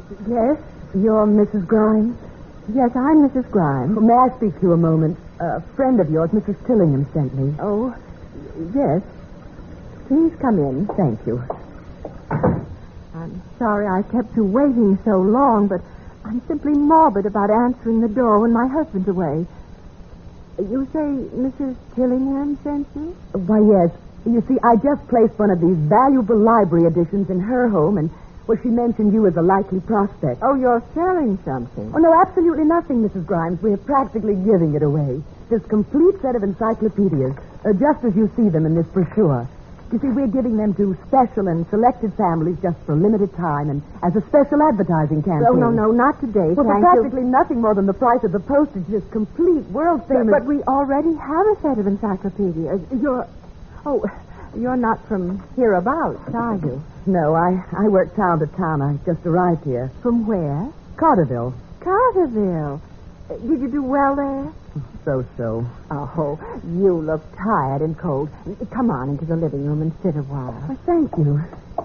Yes? You're Mrs. Grimes? Yes, I'm Mrs. Grimes. May I speak to you a moment? A friend of yours, Mrs. Tillingham, sent me. Oh, yes. Please come in. Thank you. I'm sorry I kept you waiting so long, but I'm simply morbid about answering the door when my husband's away. You say Mrs. Tillingham sent you? Why, yes. You see, I just placed one of these valuable library editions in her home, and, well, she mentioned you as a likely prospect. Oh, you're selling something. Oh, no, absolutely nothing, Mrs. Grimes. We're practically giving it away. This complete set of encyclopedias, just as you see them in this brochure. You see, we're giving them to special and selected families just for a limited time and as a special advertising campaign. Oh, no, not today, well, for practically nothing more than the price of the postage, this complete world-famous... But we already have a set of encyclopedias. You're not from hereabouts, are you? No, I work town to town. I just arrived here. From where? Carterville. Carterville. Did you do well there? So. Oh, you look tired and cold. Come on into the living room and sit a while. Well, thank you.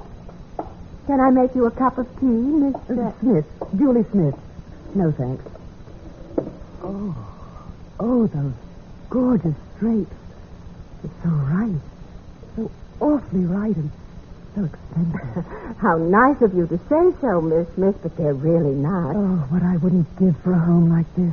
Can I make you a cup of tea, Miss... Smith. Julie Smith. No, thanks. Oh, those gorgeous drapes. It's so right. So awfully right and so expensive. How nice of you to say so, Miss Smith, but they're really not. Oh, what I wouldn't give for a home like this.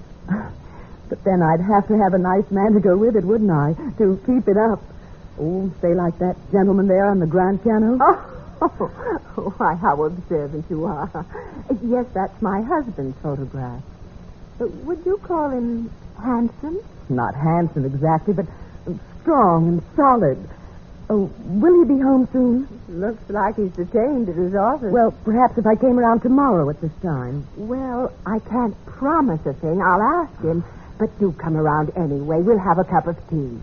But then I'd have to have a nice man to go with it, wouldn't I? To keep it up. Oh, say like that gentleman there on the grand piano. Oh, why, how observant you are. Yes, that's my husband's photograph. Would you call him handsome? Not handsome exactly, but strong and solid. Oh, will he be home soon? Looks like he's detained at his office. Well, perhaps if I came around tomorrow at this time. Well, I can't promise a thing. I'll ask him. But do come around anyway. We'll have a cup of tea.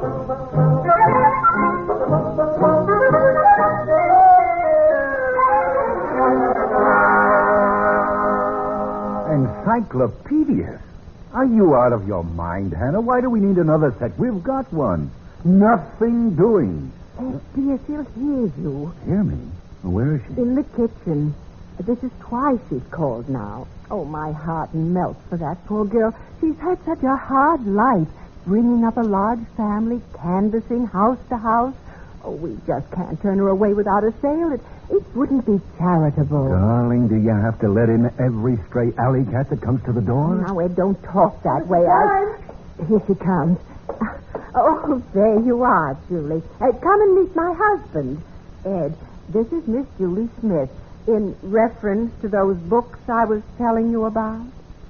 Encyclopedias? Are you out of your mind, Hannah? Why do we need another set? We've got one. Nothing doing. Dear, she'll hear you. Hear me? Where is she? In the kitchen. This is twice she's called now. Oh, my heart melts for that poor girl. She's had such a hard life, bringing up a large family, canvassing house to house. Oh, we just can't turn her away without a sale. It wouldn't be charitable. Darling, do you have to let in every stray alley cat that comes to the door? Now, Ed, don't talk that way. Here she comes. Oh, there you are, Julie. Come and meet my husband. Ed, this is Miss Julie Smith, in reference to those books I was telling you about.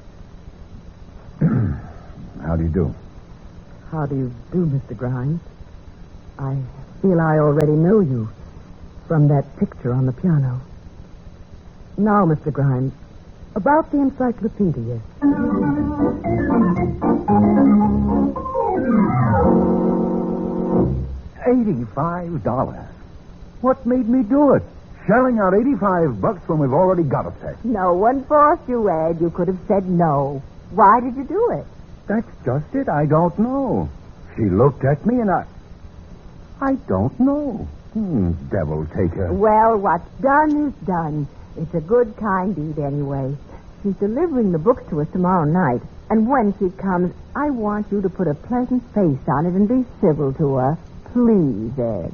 How do you do? How do you do, Mr. Grimes? I feel I already know you from that picture on the piano. Now, Mr. Grimes, about the encyclopedia. $85. What made me do it? Shelling out $85 when we've already got a set. No one forced you, Ed. You could have said no. Why did you do it? That's just it. I don't know. She looked at me and I don't know. Devil take her. Well, what's done is done. It's a good, kind deed anyway. She's delivering the books to us tomorrow night. And when she comes, I want you to put a pleasant face on it and be civil to her. Please, Ed.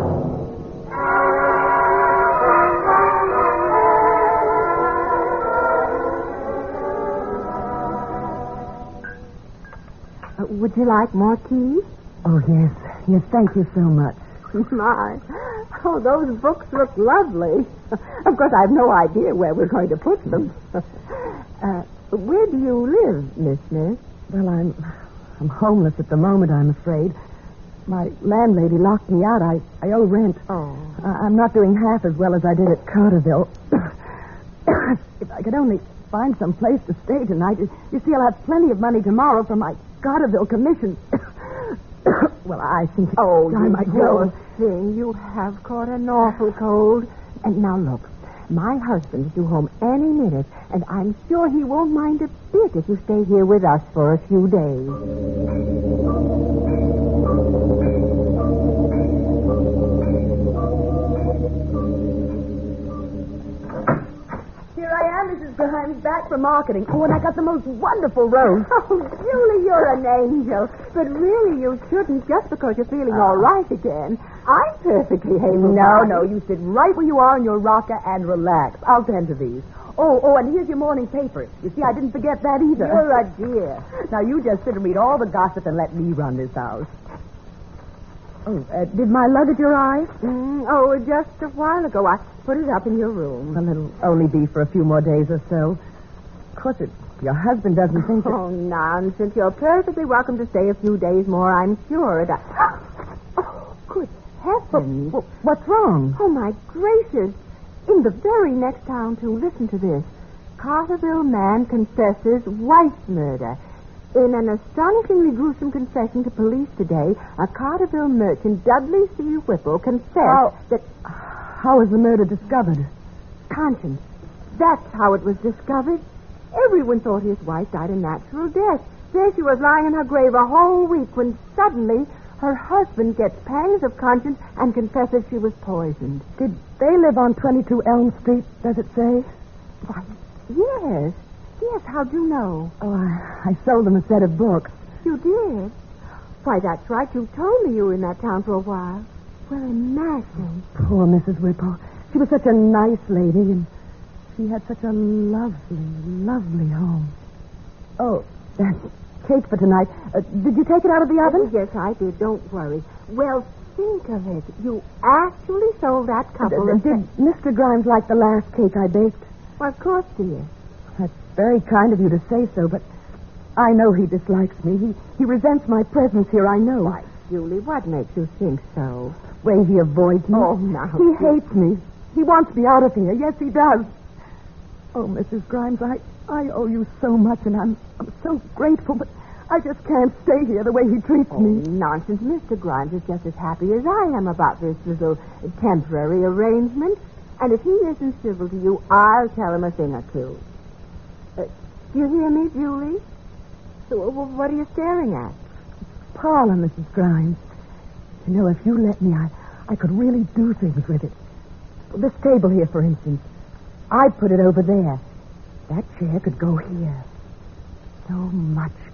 Would you like more tea? Oh, yes. Yes, thank you so much. My. Oh, those books look lovely. Of course, I have no idea where we're going to put them. Where do you live, Miss Smith? Well, I'm homeless at the moment, I'm afraid. My landlady locked me out. I owe rent. Oh. I'm not doing half as well as I did at Carterville. If I could only find some place to stay tonight. You see, I'll have plenty of money tomorrow for my Carterville commission. Well, I think it's time I go. Thing, you have caught an awful cold. And now look, my husband's due home any minute, and I'm sure he won't mind a bit if you stay here with us for a few days. Here Grimes, back from marketing. Oh, and I got the most wonderful rose. Oh, Julie, you're an angel. But really, you shouldn't just because you're feeling all right again. I'm perfectly able. No, you sit right where you are in your rocker and relax. I'll tend to these. Oh, and here's your morning paper. You see, I didn't forget that either. You're a dear. Now, you just sit and read all the gossip and let me run this house. Oh, did my luggage arrive? Just a while ago. I put it up in your room. Well, it'll only be for a few more days or so. Of course, your husband doesn't think that... Oh, nonsense. You're perfectly welcome to stay a few days more, I'm sure. Oh, good heavens. What's wrong? Oh, my gracious. In the very next town, too. Listen to this. Carterville man confesses wife murder. In an astonishingly gruesome confession to police today, a Carterville merchant, Dudley C. Whipple, confessed that... How was the murder discovered? Conscience. That's how it was discovered. Everyone thought his wife died a natural death. There she was lying in her grave a whole week when suddenly her husband gets pangs of conscience and confesses she was poisoned. Did they live on 22 Elm Street, does it say? Why, yes. Yes, how'd you know? Oh, I sold them a set of books. You did? Why, that's right. You told me you were in that town for a while. Well, imagine. Poor Mrs. Whipple. She was such a nice lady, and she had such a lovely, lovely home. Oh, that cake for tonight. Did you take it out of the oven? Yes, I did. Don't worry. Well, think of it. You actually sold that couple. Did Mr. Grimes like the last cake I baked? Well, of course, dear. That's very kind of you to say so, but I know he dislikes me. He resents my presence here, I know. Why, Julie, what makes you think so? Way he avoids me. Oh, now. He hates me. He wants me out of here. Yes, he does. Oh, Mrs. Grimes, I owe you so much, and I'm so grateful, but I just can't stay here the way he treats me. Nonsense. Mr. Grimes is just as happy as I am about this little temporary arrangement. And if he isn't civil to you, I'll tell him a thing or two. Do you hear me, Julie? So, what are you staring at? Parlor, Mrs. Grimes. You know, if you let me, I could really do things with it. This table here, for instance. I'd put it over there. That chair could go here. So much